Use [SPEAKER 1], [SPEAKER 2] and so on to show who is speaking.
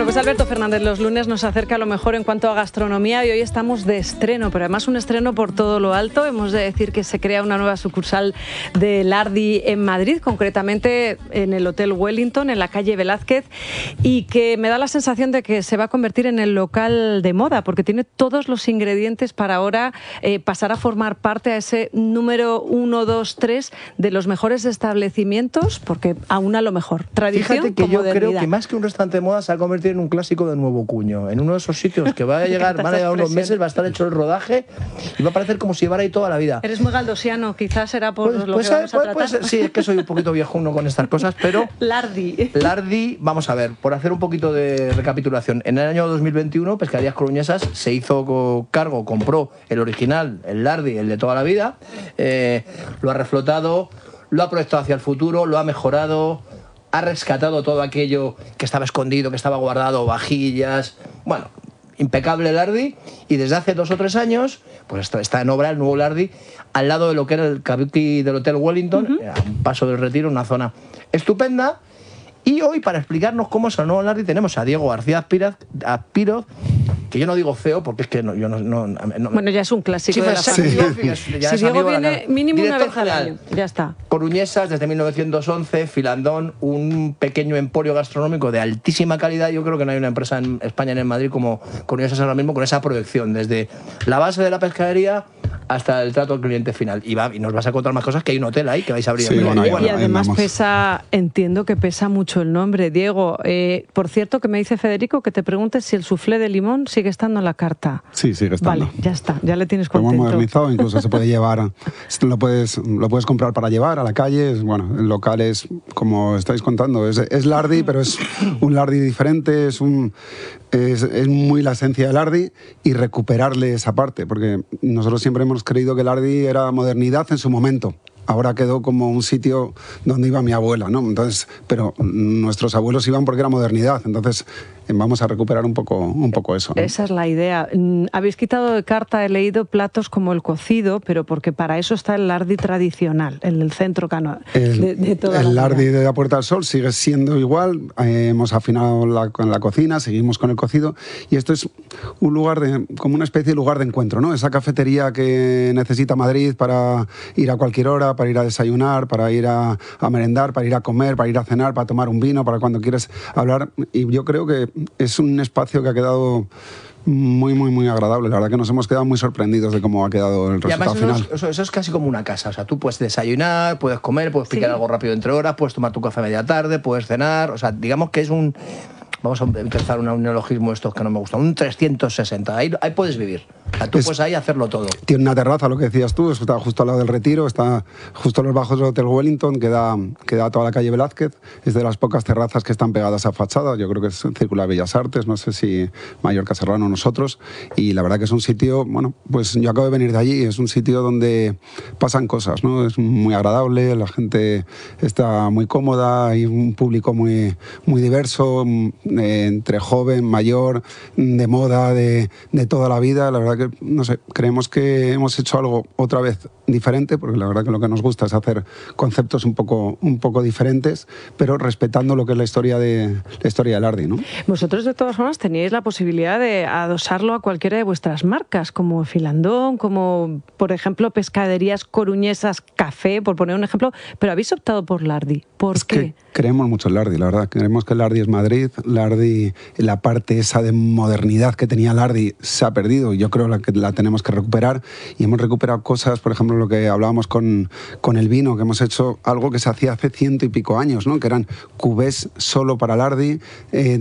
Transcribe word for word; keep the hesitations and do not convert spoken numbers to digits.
[SPEAKER 1] pues Alberto Fernández los lunes nos acerca a lo mejor en cuanto a gastronomía y hoy estamos de estreno, pero además un estreno por todo lo alto. Hemos de decir que se crea una nueva sucursal de Lardi en Madrid, concretamente en el Hotel Wellington, en la calle Velázquez, y que me da la sensación de que se va a convertir en el local de moda, porque tiene todos los ingredientes para ahora eh, pasar a formar parte a ese número uno, dos, tres de los mejores establecimientos, porque aún a lo mejor. Tradición.
[SPEAKER 2] Fíjate que
[SPEAKER 1] con
[SPEAKER 2] yo
[SPEAKER 1] modernidad.
[SPEAKER 2] creo que más que un restaurante de moda se va a convertir en un clásico de nuevo cuño. En uno de esos sitios que va a llegar, van a llegar unos meses, va a estar hecho el rodaje y va a parecer como si llevara ahí toda la vida.
[SPEAKER 1] Eres muy galdosiano, quizás será por
[SPEAKER 2] Pues,
[SPEAKER 1] lo
[SPEAKER 2] pues,
[SPEAKER 1] que vamos
[SPEAKER 2] pues,
[SPEAKER 1] a tratar.
[SPEAKER 2] pues, sí, es que soy un poquito viejuno con estas cosas, pero...
[SPEAKER 1] Lardi.
[SPEAKER 2] Lardi, vamos a ver, por hacer un poquito de recapitulación. En el año dos mil veintiuno, Pescaderías Coruñesas se hizo cargo, compró el original, el Lardi, el de toda la vida, eh, lo ha reflotado, lo ha proyectado hacia el futuro, lo ha mejorado, ha rescatado todo aquello que estaba escondido, que estaba guardado, vajillas, bueno, impecable Lardi, y desde hace dos o tres años pues está, está en obra el nuevo Lardi al lado de lo que era el kabuki del Hotel Wellington, uh-huh. a un paso del Retiro, una zona estupenda. Y hoy, para explicarnos cómo es el nuevo Lardi, tenemos a Diego García Aspiroz, que yo no digo feo porque es que no, yo no, no, no...
[SPEAKER 1] Bueno, ya es un clásico
[SPEAKER 2] sí,
[SPEAKER 1] de la familia.
[SPEAKER 2] Sí.
[SPEAKER 1] Si Diego viene mínimo una vez al año, ya está.
[SPEAKER 2] Coruñesas, desde mil novecientos once, Filandón, un pequeño emporio gastronómico de altísima calidad. Yo creo que no hay una empresa en España ni en Madrid como Coruñesas ahora mismo, con esa proyección, desde la base de la pescadería hasta el trato al cliente final. Y, va, y nos vas a contar más cosas, que hay un hotel ahí que vais a abrir.
[SPEAKER 1] Sí, y, bueno, y además pesa, entiendo que pesa mucho el nombre. Diego, eh, por cierto, que me dice Federico que te preguntes si el soufflé de limón sigue estando en la carta.
[SPEAKER 3] Sí, sigue estando.
[SPEAKER 1] Vale, ya está, ya le tienes
[SPEAKER 3] contento. Lo hemos modernizado, incluso se puede llevar, lo puedes, lo puedes comprar para llevar a la calle. Bueno, el local es, como estáis contando, es, es Lardi, pero es un Lardi diferente, es, un, es, es muy la esencia de Lardi, y recuperarle esa parte, porque nosotros siempre hemos creído que Lardi era modernidad en su momento. Ahora quedó como un sitio donde iba mi abuela, ¿no? Entonces, pero nuestros abuelos iban porque era modernidad, entonces vamos a recuperar un poco, un poco eso, ¿no?
[SPEAKER 1] Esa es la idea. Habéis quitado de carta, he leído, platos como el cocido, pero porque para eso está el Lardi tradicional, en el centro cano
[SPEAKER 3] el,
[SPEAKER 1] de, de toda
[SPEAKER 3] El
[SPEAKER 1] la
[SPEAKER 3] Lardi
[SPEAKER 1] vida.
[SPEAKER 3] de la Puerta del Sol sigue siendo igual, eh, hemos afinado la, con la cocina, seguimos con el cocido, y esto es un lugar, de, como una especie de lugar de encuentro, ¿no? Esa cafetería que necesita Madrid para ir a cualquier hora, para ir a desayunar, para ir a, a merendar, para ir a comer, para ir a cenar, para tomar un vino, para cuando quieres hablar. Y yo creo que es un espacio que ha quedado muy, muy, muy agradable. La verdad que nos hemos quedado muy sorprendidos de cómo ha quedado el resultado
[SPEAKER 2] y
[SPEAKER 3] final.
[SPEAKER 2] Eso, eso es casi como una casa. O sea, tú puedes desayunar, puedes comer, puedes picar sí. algo rápido entre horas, puedes tomar tu café a media tarde, puedes cenar. O sea, digamos que es un... Vamos a empezar un neologismo estos que no me gustan. Un trescientos sesenta. Ahí, ahí puedes vivir. O sea, tú es, puedes ahí hacerlo todo.
[SPEAKER 3] Tiene una terraza, lo que decías tú. Está justo al lado del Retiro. Está justo a los bajos del Hotel Wellington, que da, que da a toda la calle Velázquez. Es de las pocas terrazas que están pegadas a fachada. Yo creo que es Círculo de Bellas Artes. No sé si Mallorca Serrano o nosotros. Y la verdad que es un sitio... Bueno, pues yo acabo de venir de allí. Es un sitio donde pasan cosas, ¿no? Es muy agradable. La gente está muy cómoda. Hay un público muy, muy diverso. Eh, entre joven, mayor, de moda, de, de toda la vida. La verdad que, no sé, creemos que hemos hecho algo otra vez diferente, porque la verdad que lo que nos gusta es hacer conceptos un poco, un poco diferentes, pero respetando lo que es la historia de la historia de Lardi, ¿no?
[SPEAKER 1] Vosotros, de todas formas, teníais la posibilidad de adosarlo a cualquiera de vuestras marcas, como Filandón, como, por ejemplo, Pescaderías Coruñesas Café, por poner un ejemplo, pero habéis optado por Lardi. ¿Por
[SPEAKER 3] es
[SPEAKER 1] qué?
[SPEAKER 3] Que creemos mucho en Lardi, la verdad. Creemos que Lardi es Madrid. Lardi, la parte esa de modernidad que tenía Lardi se ha perdido, y yo creo que la tenemos que recuperar, y hemos recuperado cosas, por ejemplo, lo que hablábamos con, con el vino, que hemos hecho algo que se hacía hace ciento y pico años, ¿no? Que eran cubés solo para Lardi, eh,